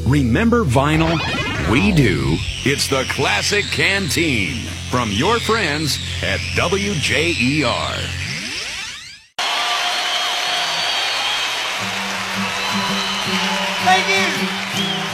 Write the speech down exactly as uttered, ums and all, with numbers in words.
Remember vinyl? We do. It's the Classic Canteen from your friends at W J E R. Thank you.